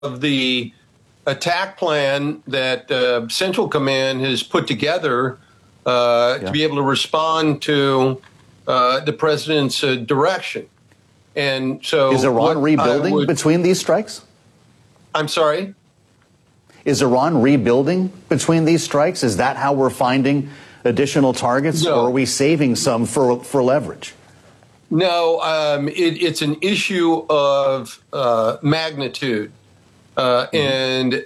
of the attack plan that Central Command has put together to be able to respond to the president's direction. And so, is Iran rebuilding between these strikes? I'm sorry? Is Iran rebuilding between these strikes? Is that how we're finding additional targets, No. or are we saving some for leverage? No, it's an issue of magnitude and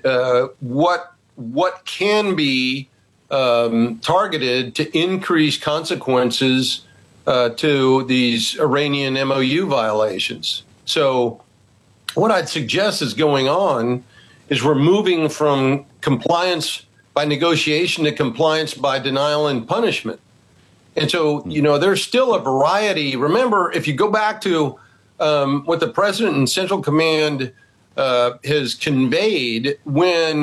what can be targeted to increase consequences to these Iranian MOU violations. So what I'd suggest is going on is we're moving from compliance by negotiation to compliance by denial and punishment. And so, there's still a variety. Remember, if you go back to what the president and Central Command has conveyed when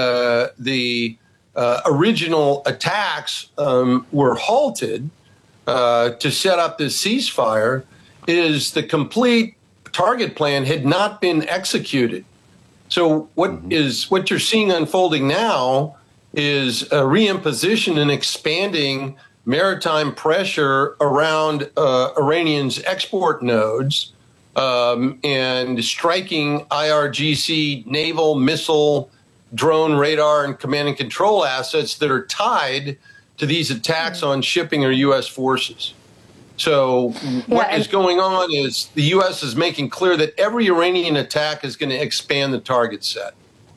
the original attacks were halted to set up this ceasefire, is the complete target plan had not been executed. So what you're seeing unfolding now is a reimposition and expanding maritime pressure around Iranians' export nodes and striking IRGC naval, missile, drone, radar, and command and control assets that are tied to these attacks on shipping or U.S. forces. So what is going on is the U.S. is making clear that every Iranian attack is going to expand the target set.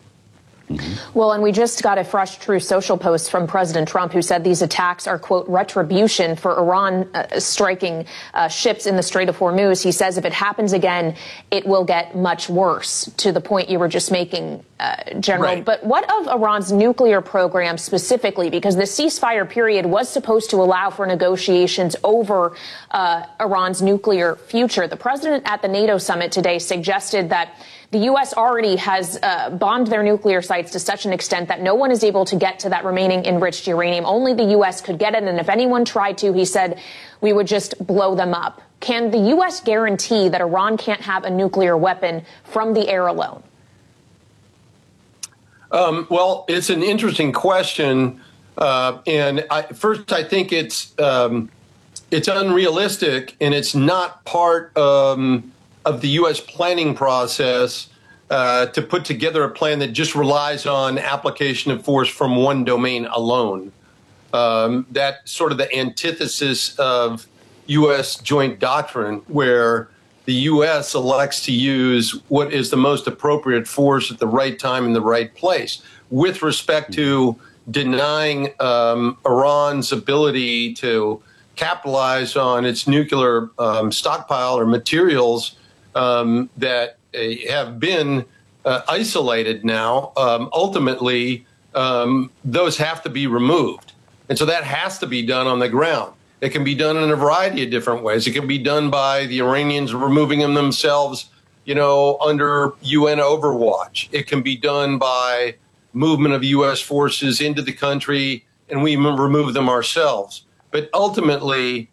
Well, and we just got a fresh Truth Social post from President Trump, who said these attacks are, quote, retribution for Iran striking ships in the Strait of Hormuz. He says if it happens again, it will get much worse, to the point you were just making, General. Right. But what of Iran's nuclear program specifically? Because the ceasefire period was supposed to allow for negotiations over Iran's nuclear future. The president at the NATO summit today suggested that the U.S. already has bombed their nuclear sites to such an extent that no one is able to get to that remaining enriched uranium. Only the U.S. could get it, and if anyone tried to, he said, we would just blow them up. Can the U.S. guarantee that Iran can't have a nuclear weapon from the air alone? Well, it's an interesting question, and first I think it's unrealistic, and it's not part of the U.S. planning process to put together a plan that just relies on application of force from one domain alone. That's sort of the antithesis of U.S. joint doctrine, where the U.S. elects to use what is the most appropriate force at the right time in the right place, with respect to denying Iran's ability to capitalize on its nuclear stockpile or materials that have been isolated now. Ultimately, those have to be removed. And so that has to be done on the ground. It can be done in a variety of different ways. It can be done by the Iranians removing them themselves, under UN overwatch. It can be done by movement of U.S. forces into the country, and we remove them ourselves. But ultimately,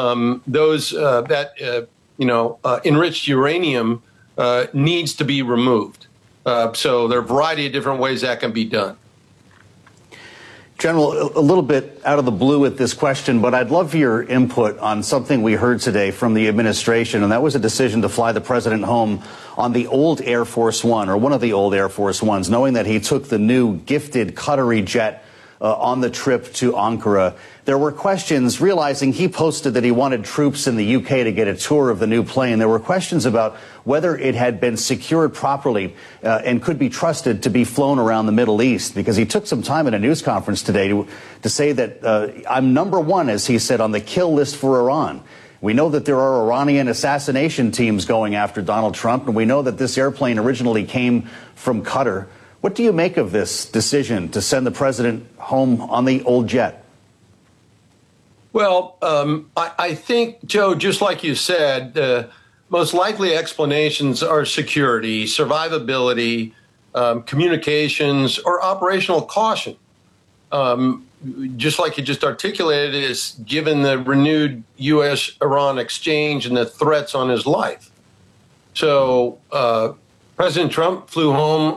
enriched uranium needs to be removed. So there are a variety of different ways that can be done. General, a little bit out of the blue with this question, but I'd love your input on something we heard today from the administration, and that was a decision to fly the president home on the old Air Force One, or one of the old Air Force Ones, knowing that he took the new gifted Qatari jet on the trip to Ankara. There were questions, realizing he posted that he wanted troops in the UK to get a tour of the new plane. There were questions about whether it had been secured properly and could be trusted to be flown around the Middle East, because he took some time in a news conference today to say that I'm number one, as he said, on the kill list for Iran. We know that there are Iranian assassination teams going after Donald Trump, and we know that this airplane originally came from Qatar. What do you make of this decision to send the president home on the old jet? Well, I think, Joe, just like you said, the most likely explanations are security, survivability, communications, or operational caution. Just like you just articulated, is given the renewed U.S.-Iran exchange and the threats on his life. So President Trump flew home